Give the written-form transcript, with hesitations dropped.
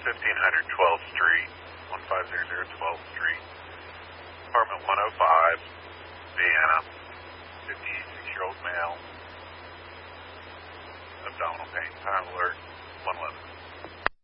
1500 12th Street, 1500 12th Street, apartment 105, Vienna, 56-year-old male, abdominal pain, time alert, 111.